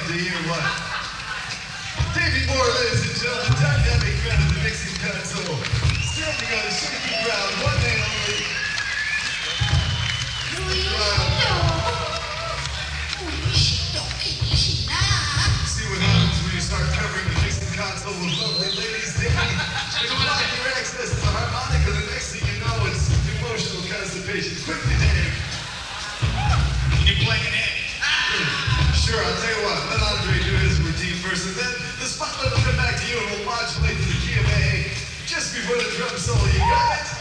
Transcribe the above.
to hear what? Davey Moore, ladies and gentlemen, dynamic man of the mixing console. Standing on a shaky ground, one man only. See what happens when you start covering the mixing console with lovely ladies. They block your access to the harmonica. The next thing you know, it's emotional constipation. Quickly, Dave. Can you play an egg? Sure, I'll tell you what. Let Andre do his routine first, and then the spotlight will come back to you and we'll modulate to the key of A just before the drum solo. You got it?